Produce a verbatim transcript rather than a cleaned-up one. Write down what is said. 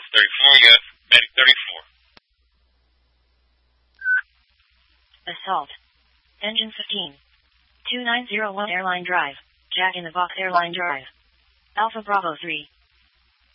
thirty-four, yes. Medic thirty-four. Assault. Engine fifteen. two nine zero one Airline Drive. Jack in the Box Airline Drive. Alpha Bravo three.